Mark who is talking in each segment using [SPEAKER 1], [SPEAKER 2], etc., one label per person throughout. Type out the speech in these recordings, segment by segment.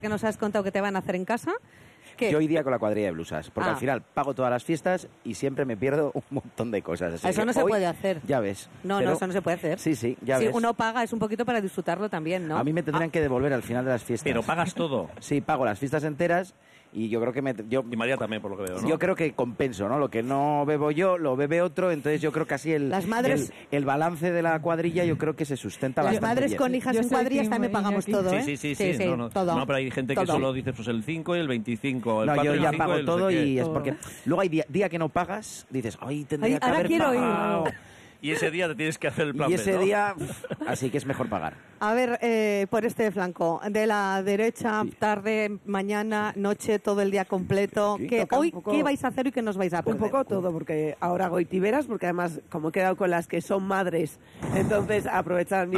[SPEAKER 1] que nos has contado que te van a hacer en casa. ¿Qué?
[SPEAKER 2] Yo iría con la cuadrilla de blusas, porque al final pago todas las fiestas y siempre me pierdo un montón de cosas. Así
[SPEAKER 1] eso no se puede hacer.
[SPEAKER 2] Ya ves.
[SPEAKER 1] No, eso no se puede hacer.
[SPEAKER 2] Sí, ya ves.
[SPEAKER 1] Si uno paga es un poquito para disfrutarlo también, ¿no?
[SPEAKER 2] A mí me tendrán que devolver al final de las fiestas.
[SPEAKER 3] Pero pagas todo.
[SPEAKER 2] Sí, pago las fiestas enteras y yo creo que
[SPEAKER 3] y María también, por lo que veo, ¿no?
[SPEAKER 2] Yo creo que compenso, ¿no? Lo que no bebo yo, lo bebe otro, entonces yo creo que así el balance de la cuadrilla yo creo que se sustenta bastante bien.
[SPEAKER 1] Las madres con hijas en cuadrillas también pagamos todo, ¿eh?
[SPEAKER 3] Sí.
[SPEAKER 1] Todo.
[SPEAKER 3] No, pero hay gente que solo dice pues el 5 y el 25, el 4
[SPEAKER 2] yo
[SPEAKER 3] y el
[SPEAKER 2] ya
[SPEAKER 3] 5
[SPEAKER 2] pago
[SPEAKER 3] el
[SPEAKER 2] todo y es
[SPEAKER 3] todo.
[SPEAKER 2] porque luego hay día que no pagas, dices, ay, tendría que haber pagado.
[SPEAKER 3] Y ese día te tienes que hacer el plan
[SPEAKER 2] Y
[SPEAKER 3] B,
[SPEAKER 2] ese
[SPEAKER 3] ¿no?
[SPEAKER 2] día, así que es mejor pagar.
[SPEAKER 1] A ver, por este flanco, de la derecha, tarde, mañana, noche, todo el día completo. Hoy, ¿qué vais a hacer y qué nos vais a perder?
[SPEAKER 4] Un poco todo, porque ahora goitiberas, porque además, como he quedado con las que son madres, entonces aprovechan,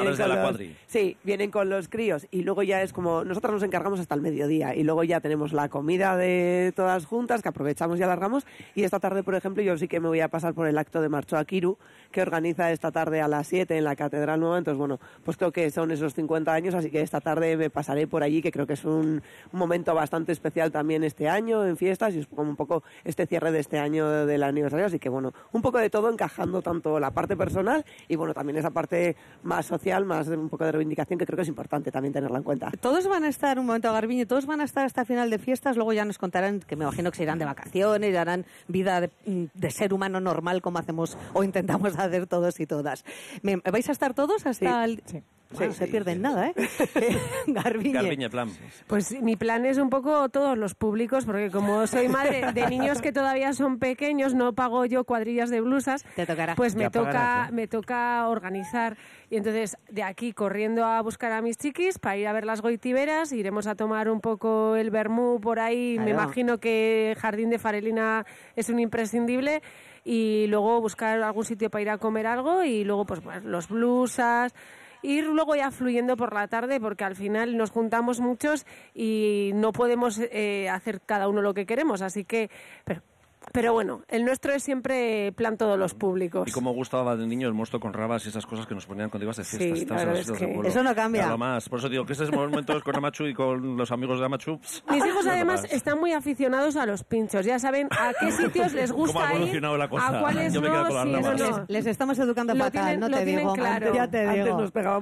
[SPEAKER 4] vienen con los críos, y luego ya es como, nosotros nos encargamos hasta el mediodía, y luego ya tenemos la comida de todas juntas, que aprovechamos y alargamos, y esta tarde, por ejemplo, yo sí que me voy a pasar por el acto de Marcho Akiru, que organiza esta tarde a las 7 en la Catedral Nueva, entonces bueno, pues creo que son esos 50 años, así que esta tarde me pasaré por allí, que creo que es un momento bastante especial también este año en fiestas, y es como un poco este cierre de este año del aniversario, así que bueno, un poco de todo encajando tanto la parte personal y bueno, también esa parte más social, más un poco de reivindicación, que creo que es importante también tenerla en cuenta.
[SPEAKER 1] Todos van a estar, un momento Garbiñe, todos van a estar hasta final de fiestas, luego ya nos contarán, que me imagino que se irán de vacaciones, harán vida de ser humano normal como hacemos o intentamos hacer todos y todas. ¿Vais a estar todos hasta el...?
[SPEAKER 4] Sí.
[SPEAKER 1] No se pierden nada, ¿eh?
[SPEAKER 3] Garbiñe, plan.
[SPEAKER 5] Pues mi plan es un poco todos los públicos, porque como soy madre de niños que todavía son pequeños, no pago yo cuadrillas de blusas.
[SPEAKER 1] Te tocará.
[SPEAKER 5] Pues me toca organizar. Y entonces, de aquí corriendo a buscar a mis chiquis para ir a ver las goitiberas, iremos a tomar un poco el vermú por ahí. Claro. Me imagino que Jardín de Farelina es un imprescindible. Y luego buscar algún sitio para ir a comer algo y luego pues los blusas, ir luego ya fluyendo por la tarde, porque al final nos juntamos muchos y no podemos hacer cada uno lo que queremos, así que pero bueno, el nuestro es siempre plan todos los públicos.
[SPEAKER 3] Y como gustaba de niño el mosto con rabas y esas cosas que nos ponían cuando ibas de fiestas.
[SPEAKER 1] Sí, claro, es que eso no cambia.
[SPEAKER 3] Lo más. Por eso digo que estos momentos con Amachu y con los amigos de Amachu.
[SPEAKER 5] Mis hijos además están muy aficionados a los pinchos. Ya saben a qué sitios les gusta
[SPEAKER 3] ¿Cómo ha evolucionado
[SPEAKER 5] ir,
[SPEAKER 3] la cosa?
[SPEAKER 5] a cuáles
[SPEAKER 3] Yo me quedo con las rabas.
[SPEAKER 1] Les estamos educando fatal, no te digo.
[SPEAKER 5] Claro.
[SPEAKER 1] Ya te digo.
[SPEAKER 4] Antes nos pegábamos